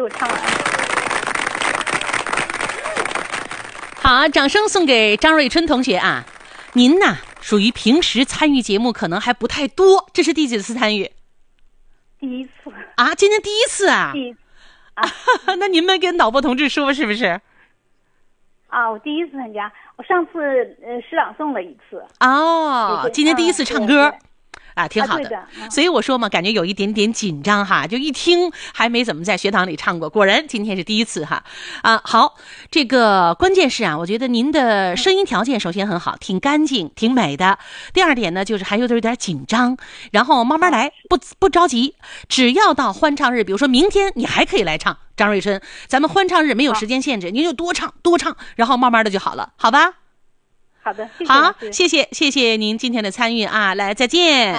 我唱完。 好，掌声送给张瑞春同学啊！您呐，属于平时参与节目可能还不太多，这是第几次参与？ 第一次啊，今天第一次啊！ 第一次那您们跟导播同志说是不是？ 啊，我第一次参加，我上次诗朗诵了一次。 哦，今天第一次唱歌。啊，挺好的。 对的。 所以我说嘛，感觉有一点点紧张哈，就一听还没怎么在学堂里唱过，果然今天是第一次哈。啊，好，这个关键是啊，我觉得您的声音条件首先很好，挺干净，挺美的。第二点呢，就是还有点紧张，然后慢慢来，不着急，只要到欢唱日，比如说明天你还可以来唱张瑞春，咱们欢唱日没有时间限制，您就多唱，然后慢慢的就好了，好吧？ 好的，谢谢。 好，谢谢您今天的参与啊，来，再见。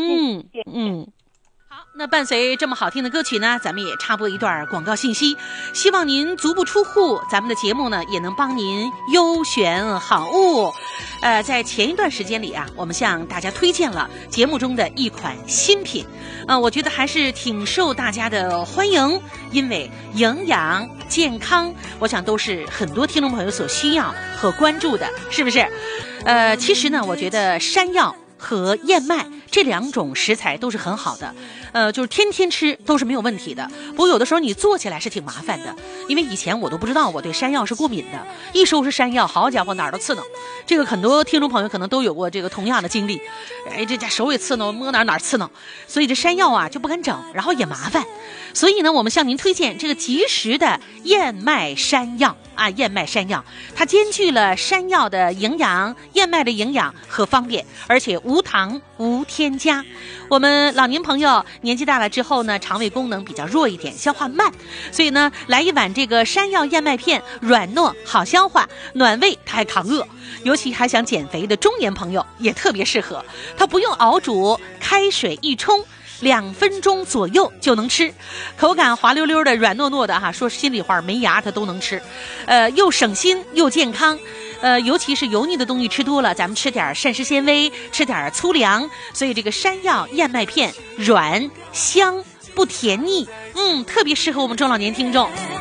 好，那伴随这么好听的歌曲呢，咱们也插播一段广告信息，希望您足不出户，咱们的节目呢也能帮您优选好物。在前一段时间里啊，我们向大家推荐了节目中的一款新品，我觉得还是挺受大家的欢迎，因为营养健康，我想都是很多听众朋友所需要和关注的，是不是？其实呢，我觉得山药和燕麦这两种食材都是很好的，就是天天吃都是没有问题的。不过有的时候你做起来是挺麻烦的，因为以前我都不知道我对山药是过敏的，一收拾山药，好家伙哪儿都刺挠。这个很多听众朋友可能都有过这个同样的经历，这家手也刺挠，摸哪刺挠，所以这山药啊就不敢整，然后也麻烦。所以呢，我们向您推荐这个即食的燕麦山药啊，燕麦山药，它兼具了山药的营养、燕麦的营养和方便，而且无糖无添加。我们老年朋友年纪大了之后呢，肠胃功能比较弱一点，消化慢，所以呢，来一碗这个山药燕麦片，软糯好消化，暖胃，它还抗饿。尤其还想减肥的中年朋友也特别适合，它不用熬煮，开水一冲，2分钟左右就能吃，口感滑溜溜的，软糯糯的哈。说心里话，没牙它都能吃，又省心又健康。尤其是油腻的东西吃多了，咱们吃点膳食纤维，吃点粗粮，所以这个山药燕麦片软香不甜腻，特别适合我们中老年听众。